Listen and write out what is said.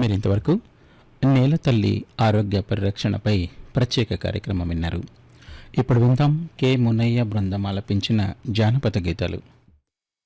మీరింతవరకు నేల తల్లి ఆరోగ్య పరిరక్షణపై ప్రత్యేక కార్యక్రమం విన్నారు. ఇప్పుడు విందాం కె మునయ్య బృందం ఆలపించిన జానపద గీతాలు.